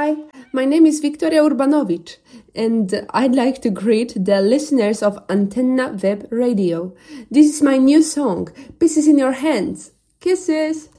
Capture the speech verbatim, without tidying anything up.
Hi, my name is Victoria Urbanovic, and I'd like to greet the listeners of Antenna Web Radio. This is my new song, Pieces in Your Hands. Kisses!